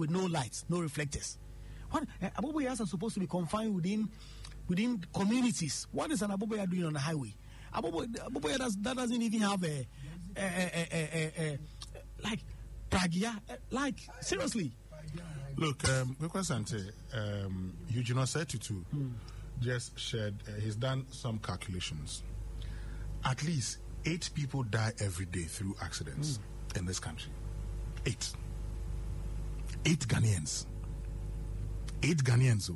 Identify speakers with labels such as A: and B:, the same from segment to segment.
A: with no lights, no reflectors. What aboboyas are supposed to be confined within communities. What is an aboboya doing on the highway? Aboboya that doesn't even have a like pragia. Like seriously.
B: Look, Sante, Eugene Osetutu just shared. He's done some calculations. At least 8 people die every day through accidents in this country. 8 Ghanaians. 8 Ghanaians.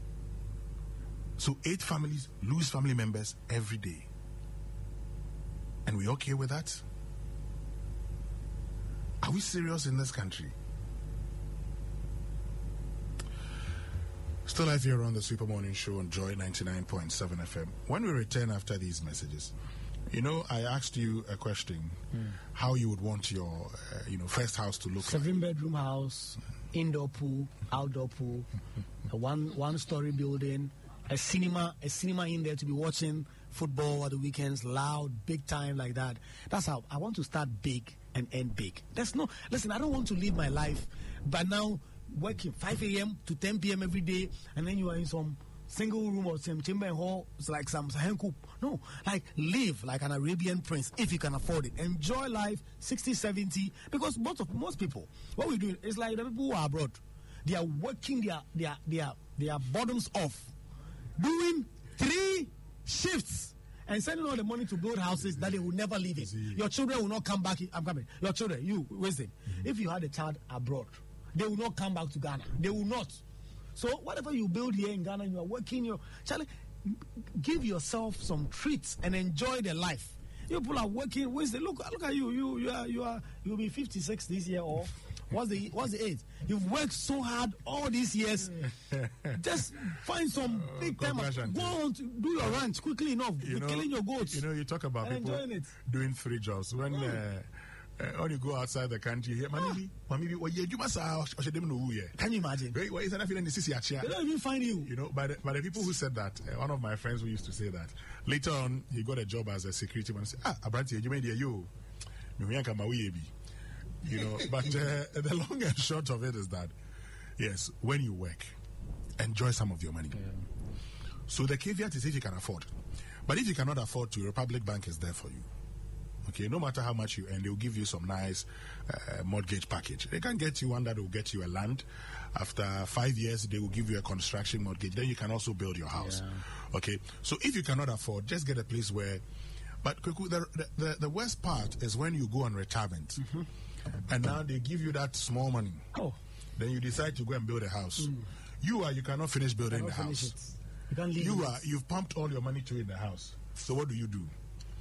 B: So 8 families lose family members every day. And we okay with that? Are we serious in this country? Still live here on the Super Morning Show on Joy 99.7 FM. When we return after these messages, I asked you a question, how you would want your, first house to look
A: 7-bedroom house, indoor pool, outdoor pool, a one-story building, a cinema in there to be watching football at the weekends, loud, big time like that. That's how I want to start big and end big. Listen, I don't want to live my life, but now working 5 a.m. to 10 p.m. every day, and then you are in some single room or some chamber and hall. It's like some Sahenku. No, like live like an Arabian prince if you can afford it. Enjoy life 60, 70. Because most people, what we do is like the people who are abroad, they are working their bottoms off, doing 3 shifts and sending all the money to build houses that they will never live in. Your children will not come back. I'm coming. Your children, you listen. If you had a child abroad, they will not come back to Ghana. They will not. So whatever you build here in Ghana, you are working Charlie, give yourself some treats and enjoy the life. You people are working. Look at you. You'll be 56 this year, or what's the age? You've worked so hard all these years. Just find some big time. Go on to do your ranch quickly enough. You're killing your goats.
B: You talk about people doing 3 jobs. When you go outside the country, can
A: you imagine?
B: They
A: don't even find you.
B: By the people who said that, one of my friends who used to say that. Later on, he got a job as a security man. Said, Abranti, you made you. But the long and short of it is that, yes, when you work, enjoy some of your money. So the caveat is if you can afford. But if you cannot afford to, Republic Bank is there for you. Okay, no matter how much you earn, they will give you some nice mortgage package. They can get you one that will get you a land. After 5 years, they will give you a construction mortgage. Then you can also build your house. Yeah. Okay, so if you cannot afford, just get a place where. But the worst part is when you go on retirement, and now they give you that small money. Then you decide to go and build a house. You cannot finish building the house.
A: You can't leave.
B: You've pumped all your money to in the house. So what do you do?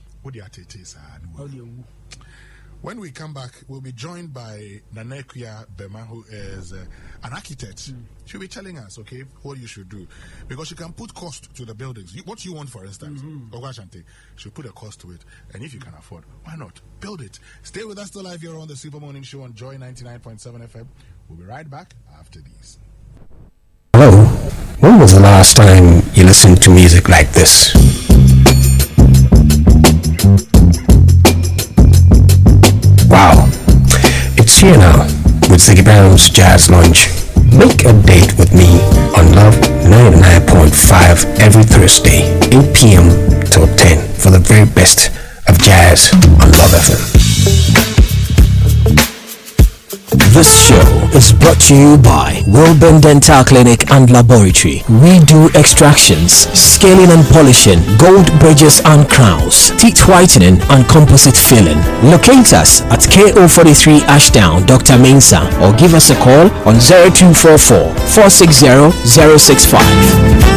B: When we come back, we'll be joined by Nanekia Bema, who is an architect. She'll be telling us, okay, what you should do. Because you can put cost to the buildings. What you want, for instance, Ogashante, she'll put a cost to it. And if you can afford, why not? Build it. Stay with us till live here on the Super Morning Show on Joy 99.7 FM. We'll be right back after these.
C: Hello. When was the last time you listened to music like this? Wow, it's here now with Ziggy Brown's Jazz Lounge. Make a date with me on Love 99.5 every Thursday, 8 p.m. till 10 for the very best of jazz on Love FM. This show is brought to you by Wilburn Dental Clinic and Laboratory. We do extractions, scaling and polishing, gold bridges and crowns, teeth whitening and composite filling. Locate us at KO43 Ashdown, Dr. Mensa, or give us a call on 0244 460 065.